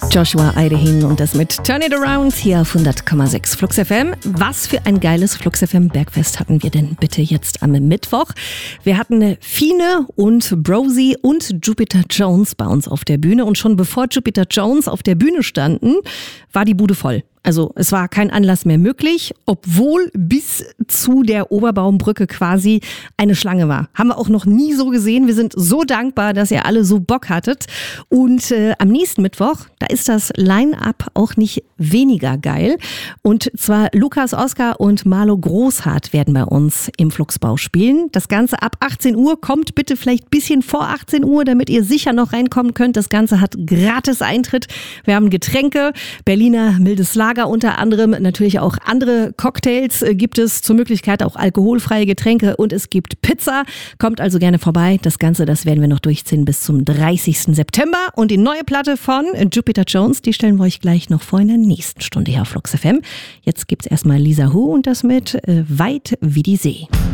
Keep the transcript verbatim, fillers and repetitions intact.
Joshua Eidehin und das mit Turn It Around hier auf hundert Komma sechs Flux F M. Was für ein geiles Flux F M Bergfest hatten wir denn bitte jetzt am Mittwoch? Wir hatten Fine und Brosi und Jupiter Jones bei uns auf der Bühne und schon bevor Jupiter Jones auf der Bühne standen, war die Bude voll. Also es war kein Anlass mehr möglich, obwohl bis zu der Oberbaumbrücke quasi eine Schlange war. Haben wir auch noch nie so gesehen. Wir sind so dankbar, dass ihr alle so Bock hattet. Und äh, am nächsten Mittwoch, da ist das Line-Up auch nicht weniger geil. Und zwar Lukas Oskar und Marlo Großhardt werden bei uns im Fluxbau spielen. Das Ganze ab achtzehn Uhr. Kommt bitte vielleicht ein bisschen vor achtzehn Uhr, damit ihr sicher noch reinkommen könnt. Das Ganze hat gratis Eintritt. Wir haben Getränke, Berliner mildes Lager unter anderem, natürlich auch andere Cocktails äh, gibt es, zur Möglichkeit auch alkoholfreie Getränke und es gibt Pizza. Kommt also gerne vorbei. Das Ganze, das werden wir noch durchziehen bis zum dreißigsten September. Und die neue Platte von Jupiter Jones, die stellen wir euch gleich noch vor in der nächsten Stunde hier auf Flux F M. Jetzt gibt's erstmal Lisa Hu und das mit äh, Weit wie die See.